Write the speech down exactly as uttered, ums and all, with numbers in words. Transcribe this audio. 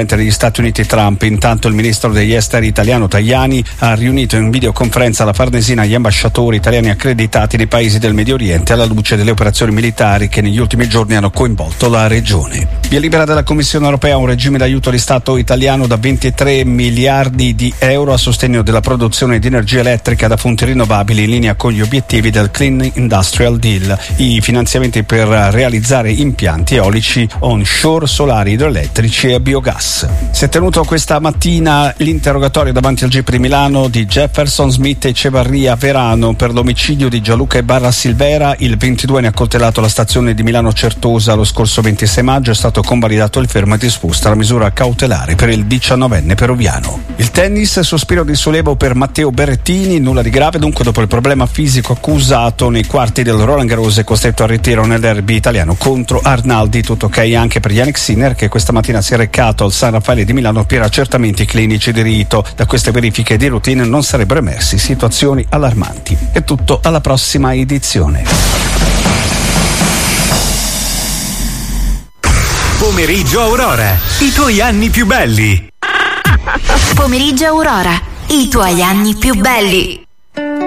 presidente degli Stati Uniti Trump. Intanto il ministro degli esteri italiano Tajani ha riunito in videoconferenza alla Farnesina gli ambasciatori italiani accreditati nei paesi del Medio Oriente alla luce delle operazioni militari che negli ultimi giorni hanno coinvolto la regione. Via libera della Commissione europea un regime d'aiuto di Stato italiano da ventitré miliardi di euro a sostegno della produzione di energia elettrica da fonti rinnovabili in linea con gli obiettivi del Clean Industrial Deal. I finanziamenti per realizzare impianti eolici onshore, solari, idroelettrici e biogas. Si è tenuto questa mattina l'interrogatorio davanti al G I P di Milano di Jefferson, Smith e Cevarria Verano per l'omicidio di Gianluca Ibarra Silvera. Il ventiduenne accoltellato alla stazione di Milano Certosa lo scorso ventisei maggio. È stato convalidato il fermo e disposta la misura cautelare per il diciannovenne peruviano. Il tennis, sospiro di sollievo per Matteo Berrettini, nulla di grave dunque dopo il problema fisico accusato nei quarti del Roland Garros, è costretto al ritiro nel derby italiano contro Arnaldi. Tutto ok anche per Yannick Sinner, che questa mattina si è recato al San Raffaele di Milano per accertamenti clinici di rito. Da queste verifiche di routine non sarebbero emersi situazioni allarmanti. È tutto, alla prossima edizione. Pomeriggio Aurora, i tuoi anni più belli. Pomeriggio Aurora, i tuoi anni più belli.